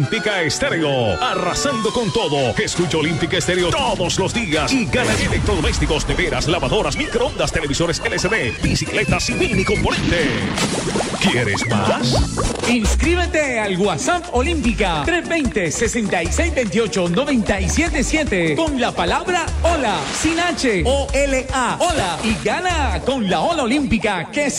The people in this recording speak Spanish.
Olímpica Estéreo, arrasando con todo. Escucha Olímpica Estéreo todos los días y gana electrodomésticos, neveras, lavadoras, microondas, televisores LCD, bicicletas y mini componente. ¿Quieres más? Inscríbete al WhatsApp Olímpica 320-6628-977 con la palabra hola, sin H, O-L-A, hola, y gana con la ola olímpica que